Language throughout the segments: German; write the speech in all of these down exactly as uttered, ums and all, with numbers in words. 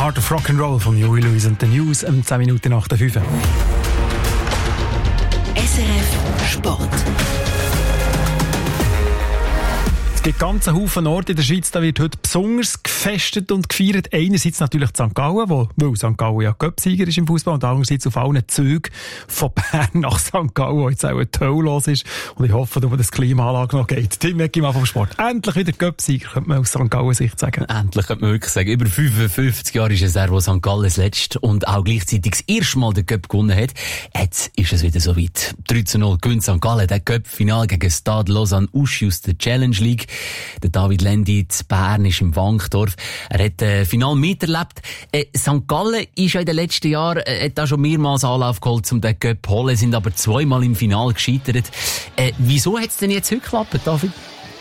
Art of Rock'n'Roll von Joey Louis und den News um zehn Minuten nach der fünf. S R F Sport. Es gibt ganz einen Haufen Orte in der Schweiz, da wird heute besonders gefestet und gefeiert. Einerseits natürlich Sankt Gallen, wo, weil Sankt Gallen ja Cup-Sieger ist im Fußball, und andererseits auf allen Zügen von Bern nach Sankt Gallen, wo jetzt auch ein Toll los ist. Und ich hoffe, dass das Klimaanlage noch geht. Tim Eckimann vom Sport. Endlich wieder Cup-Sieger, könnte man aus Sankt Gallen Sicht sagen. Endlich könnte man wirklich sagen. Über fünfundfünfzig Jahre ist es er, wo Sankt Gallen das letzte und auch gleichzeitig das erste Mal den Cup gewonnen hat. Jetzt ist es wieder soweit. drei zu null gewinnt Sankt Gallen den Cup-Final gegen Stade Lausanne-Uschi aus der Challenge League. Der David Lendi zu Bern ist im Wankdorf. Er hat äh, Final miterlebt. Äh, Sankt Gallen ist ja in den letzten Jahren äh, hat da schon mehrmals Anlauf geholt, um den Cup zu holen, sind aber zweimal im Final gescheitert. Äh, wieso hat es denn jetzt heute geklappt, David?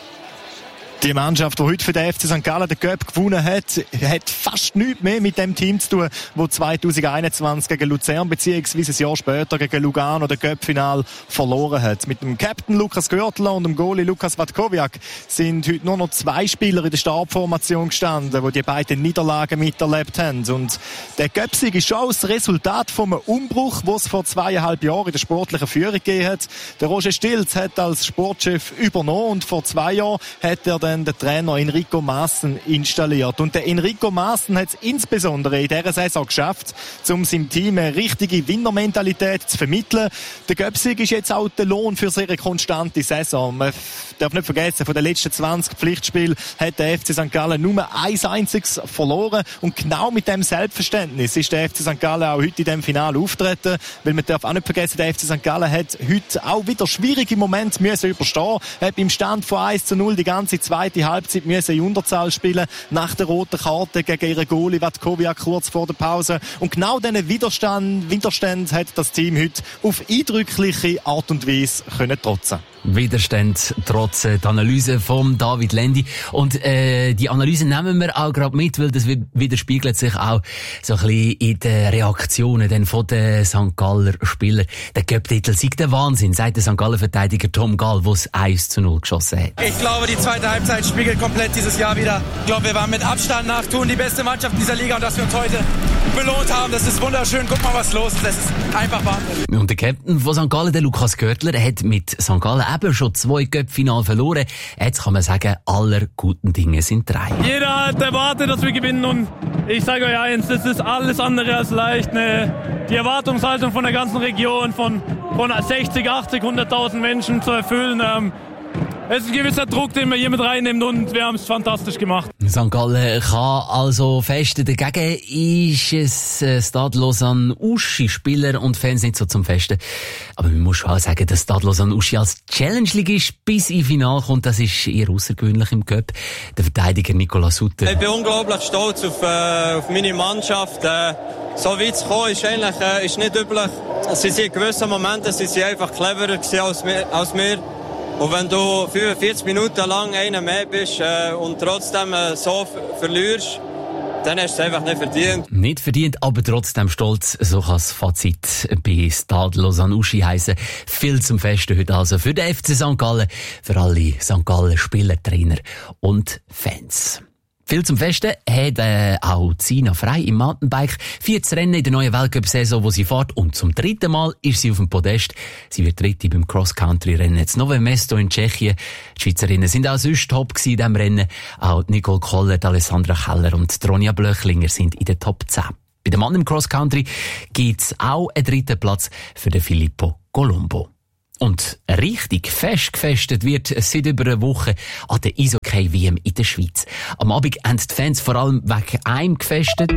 Die Mannschaft, die heute für den F C Sankt Gallen den Cup gewonnen hat, hat fast nichts mehr mit dem Team zu tun, das zwanzig einundzwanzig gegen Luzern bzw. ein Jahr später gegen Lugano den Cup-Final verloren hat. Mit dem Captain Lukas Görtler und dem Goalie Lukas Vatkoviak sind heute nur noch zwei Spieler in der Startformation gestanden, die die beiden Niederlagen miterlebt haben. Und der Cup-Sieg ist schon das Resultat von einem Umbruch, den es vor zweieinhalb Jahren in der sportlichen Führung gegeben hat. Der Roger Stilz hat als Sportchef übernommen und vor zwei Jahren hat er den Trainer Enrico Maassen installiert. Und der Enrico Maassen hat es insbesondere in dieser Saison geschafft, um seinem Team eine richtige Winnermentalität zu vermitteln. Der Göpsig ist jetzt auch der Lohn für eine konstante Saison. Man darf nicht vergessen, von den letzten zwanzig Pflichtspielen hat der F C Sankt Gallen nur ein einziges verloren. Und genau mit dem Selbstverständnis ist der F C Sankt Gallen auch heute in diesem Finale auftreten. Weil man darf auch nicht vergessen, der F C Sankt Gallen hat heute auch wieder schwierige Momente müssen überstehen. Er hat beim Stand von eins zu null die ganze zweite Halbzeit müssen in Unterzahl spielen, nach der roten Karte gegen ihren Goalie Vatkoviak kurz vor der Pause. Und genau diesen Widerstand, Widerstand hat das Team heute auf eindrückliche Art und Weise können trotzen. Widerstand trotz die Analyse von David Lendi. Und äh, die Analyse nehmen wir auch gerade mit, weil das widerspiegelt sich auch so ein bisschen in den Reaktionen dann von den Sankt Galler Spielern. Der Cup-Titel sei der Wahnsinn, sagt der Sankt Galler-Verteidiger Tom Gall, der es eins zu null geschossen hat. Ich glaube, die zweite Halbzeit spiegelt komplett dieses Jahr wieder. Ich glaube, wir waren mit Abstand nach Thun die beste Mannschaft dieser Liga, und dass wir uns heute belohnt haben, das ist wunderschön. Guck mal, was los ist. Das ist einfach Wahnsinn. Und der Captain von Sankt Gallen, der Lukas Görtler, der hat mit Sankt Gallen eben schon zwei Cup-Finale verloren. Jetzt kann man sagen, aller guten Dinge sind drei. Jeder hat erwartet, dass wir gewinnen, und ich sage euch eins, das ist alles andere als leicht. Ne, die Erwartungshaltung von der ganzen Region, von, von sechzig, achtzig, hunderttausend Menschen zu erfüllen. Ähm, Es ist ein gewisser Druck, den man hier mit reinnimmt, und wir haben es fantastisch gemacht. Sankt Gallen kann also festen. Dagegen ist es äh, Stade Lausanne-Uschi, Spieler und Fans nicht so zum Festen. Aber man muss schon auch sagen, dass Stade Lausanne-Uschi als Challenge-Ligist bis ins Finale kommt. Das ist eher außergewöhnlich im Cup. Der Verteidiger Nicolas Sutter. Ich bin unglaublich stolz auf, äh, auf meine Mannschaft. Äh, so weit zu kommen ist eigentlich äh, ist nicht üblich. Sie sind in gewissen Momenten sie sind einfach cleverer gewesen als wir. Als wir. Und wenn du fünfundvierzig Minuten lang einer mehr bist äh, und trotzdem äh, so f- verlierst, dann hast du es einfach nicht verdient. Nicht verdient, aber trotzdem stolz. So kann das Fazit bei Stade Lausanne-Uschi heissen. Viel zum Festen heute also für den F C Sankt Gallen, für alle Sankt Gallen Spieler, Trainer und Fans. Viel zum Festen hat äh, auch Zina Frey im Mountainbike. vierzig Rennen in der neuen Weltcup-Saison, wo sie fährt. Und zum dritten Mal ist sie auf dem Podest. Sie wird dritte beim Cross-Country-Rennen in Nové Mesto in Tschechien. Die Schweizerinnen sind auch sonst top gewesen in diesem Rennen. Auch Nicole Koller, Alessandra Keller und Ronja Blöchlinger sind in den Top zehn. Bei dem Mann im Cross-Country gibt's auch einen dritten Platz für den Filippo Colombo. Und richtig fest gefestet wird seit über einer Woche an der Eishockey-W M in der Schweiz. Am Abend haben die Fans vor allem wegen einem gefestet.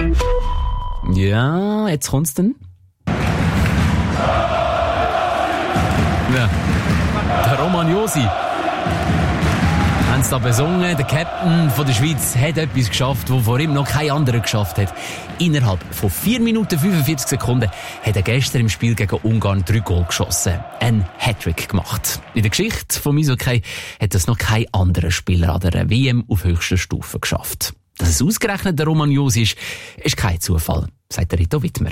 Ja, jetzt kommt's dann. Ja, der Roman Josi. Haben sie da besungen. Der Captain von der Schweiz hat etwas geschafft, was vor ihm noch kein anderer geschafft hat. Innerhalb von vier Minuten fünfundvierzig Sekunden hat er gestern im Spiel gegen Ungarn drei Goal geschossen. Ein Hattrick gemacht. In der Geschichte vom Eishockey hat das noch kein anderer Spieler an der W M auf höchster Stufe geschafft. Dass es ausgerechnet der Roman Josi ist, ist kein Zufall, sagt der Rito Wittmer.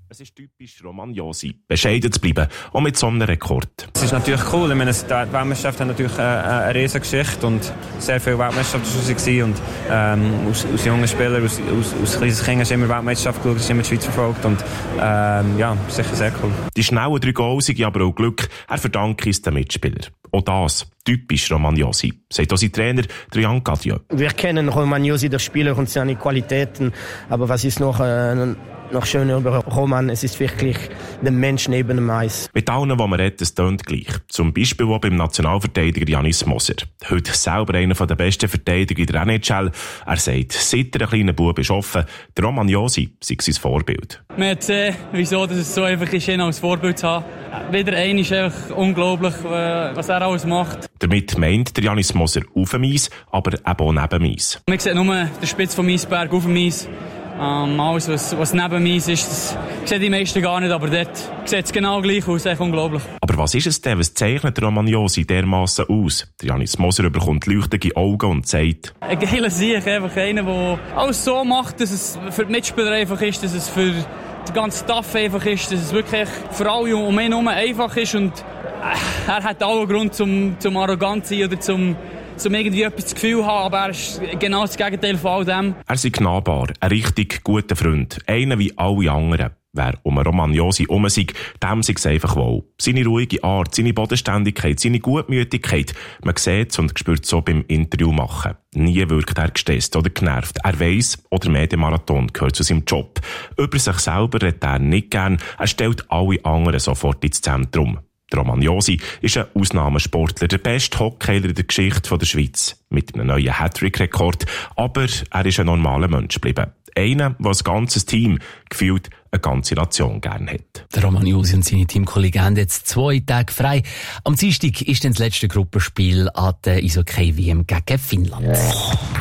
Es ist typisch Romagnosi, bescheiden zu bleiben, auch mit so einem Rekord. Es ist natürlich cool, ich meine, die Weltmeisterschaft hat natürlich eine, eine riesige Geschichte und sehr viele Weltmeisterschaften schon und ähm, aus, aus jungen Spielern, aus, aus, aus kleines Kind hast du immer Weltmeisterschaft geschaut, hast immer die Schweiz verfolgt und ähm, ja, sicher sehr cool. Die schnellen drei Goals sind aber auch Glück, er verdankt es den Mitspielern. Auch das, typisch Romagnosi, sagt auch sein Trainer Jan Cadieux. Wir kennen Romagnosi durch Spieler und seine Qualitäten, aber was ist noch... Äh, Noch schöner über Roman, es ist wirklich der Mensch neben dem Eis. Mit allen, die man redet, es tönt gleich. Zum Beispiel auch beim Nationalverteidiger Janis Moser. Heute selber einer der besten Verteidiger in der N H L. Er sagt, seit er ein kleiner Bub ist offen, der Romagnosi sei sein Vorbild. Man hat gesehen, wieso dass es so einfach ist, ihn als Vorbild zu haben. Wieder einer ist einfach unglaublich, was er alles macht. Damit meint der Janis Moser auf dem Eis, aber eben auch neben dem Eis. Man sieht nur den Spitz vom Eisberg auf dem Eis. Ähm, alles, was, was neben mir ist, das sehen die meisten gar nicht, aber dort sieht es genau gleich aus, echt unglaublich. Aber was ist es denn, was zeichnet Romagnosi dermassen aus? Der Janis Moser bekommt leuchtende Augen und sagt... Ein geiler Sieg, einfach einer, der alles so macht, dass es für die Mitspieler einfach ist, dass es für den ganzen Staff einfach ist, dass es wirklich für alle um ihn herum einfach ist und äh, er hat allen Grund zum, zum arrogant zu sein oder zum... um irgendwie etwas das Gefühl haben, aber er ist genau das Gegenteil von all dem. Er ist nahbar, ein richtig guter Freund, einer wie alle anderen. Wer um Romagnosi herum sei, dem sei es einfach wohl. Seine ruhige Art, seine Bodenständigkeit, seine Gutmütigkeit, man sieht es und spürt es so beim Interview machen. Nie wirkt er gestresst oder genervt. Er weiss, oder Medienmarathon gehört zu seinem Job. Über sich selber redet er nicht gern, er stellt alle anderen sofort ins Zentrum. Der Romagnosi ist ein Ausnahmesportler, der beste Hockeyler in der Geschichte der Schweiz. Mit einem neuen Hattrick-Rekord. Aber er ist ein normaler Mensch geblieben. Einer, der das ganze Team gefühlt eine ganze Nation gern hat. Der Romagnosi und seine Teamkollegen haben jetzt zwei Tage frei. Am Dienstag ist dann das letzte Gruppenspiel an der Eishockey-W M gegen Finnland.